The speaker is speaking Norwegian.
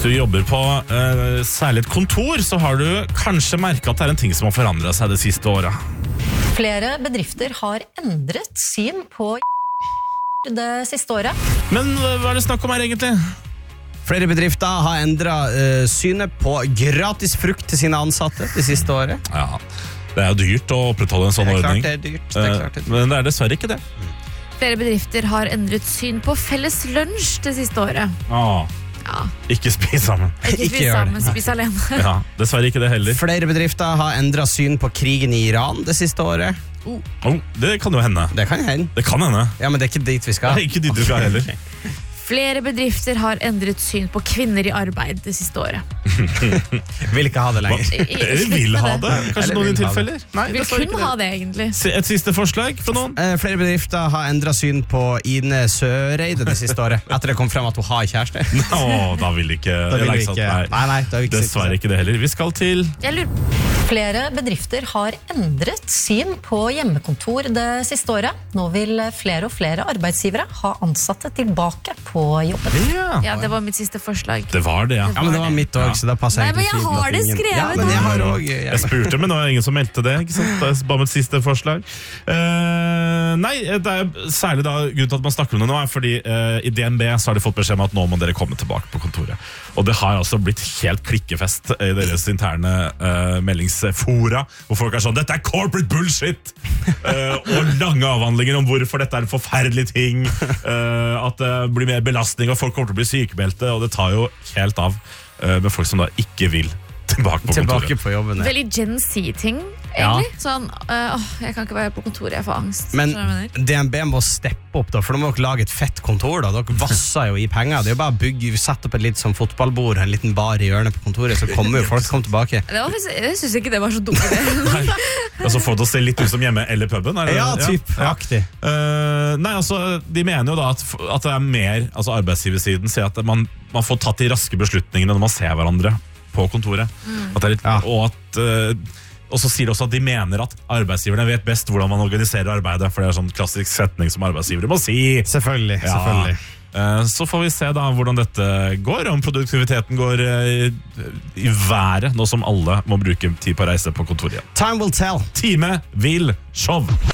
du jobber på særlig et kontor, så har du kanskje merket at det en ting som har forandret seg det siste året. Flere bedrifter har endret syn på det siste året. Men hva det snakk om her egentlig? Flere bedrifter har endret synet på gratis frukt til sine ansatte det siste året. Ja, det jo dyrt å opprettholde en sånn ordning. Det er dyrt. Det er klart det er dyrt. Men det dessverre ikke det. Flere bedrifter har endret syn på felles lunsj det siste året. Ja. Ikke spis sammen. Ikke spis sammen, spis alene. Ja, dessverre ikke det heller. Flere bedrifter har endret syn på krigen i Iran det siste året. Det kan jo hende. Det kan hende. Det kan hende. Ja, men det er ikke dit vi skal. Det ikke dit du skal heller. Flere bedrifter har endret syn på kvinner i arbeid det siste året. Vil ikke ha det lenger. Eller vil ha det. Kanskje noen i tilfeller. Nei, vil kun ha det egentlig. Et siste forslag fra noen? Flere bedrifter har endret syn på Ine Søreide det siste året. Etter det kom frem at hun har kjæreste. Da vil ikke. Nei, dessverre ikke det heller. Vi skal til Flere bedrifter har endret syn på hjemmekontor det siste året. Nå vil flere og flere arbeidsgivere ha ansatte tilbake på jobben. Ja, det var mitt siste forslag. Det var det, ja. Ja, men det var mitt også, så da passer Nei, men jeg har det skrevet. Ja, men jeg har også. Jeg spurte, men det var ingen som meldte det, ikke sant? Det bare mitt siste forslag. Nei, det særlig da grunnen til at man snakker om det nå, fordi i DNB så har de fått beskjed om at nå må dere komme tilbake på kontoret. Og det har altså blitt helt klikkefest i deres interne meldingsfora, hvor folk sånn, dette corporate bullshit! Og lange avhandlinger om hvorfor dette en forferdelig ting, at det blir mer belastning, og folk kommer til å bli sykemeldte, og det tar jo helt av med folk som da ikke vil tilbake på kontoret. På jobben, ja. Veldig Gen Z-ting, egentlig. Sånn, jeg kan ikke være på kontoret, jeg får angst. Men DNB må steppe opp da, for de må dere lage et fett kontor da. Dere vasser jo i penger. Det er jo bare å sette opp et litt som fotballbord, en liten bar i hjørnet på kontoret, så kommer jo folk komme tilbake. Jeg synes ikke det var så dumt idé. Altså få det å se litt ut som hjemme eller puben? Ja, aktig. Nei, altså, de mener jo da at det mer, altså arbeidsgiversiden sier at man får tatt de raske beslutningene når man ser hverandre på kontoret. At det litt, og så sier de også at de mener at arbeidsgiverne vet best hvordan man organiserer arbeidet, for det sånn klassisk setning som arbeidsgivere må si. Selvfølgelig. Så får vi se da hvordan dette går, om produktiviteten går i været, nå som alle må bruke tid på å reise på kontoret igjen. Time will tell. Time vil show.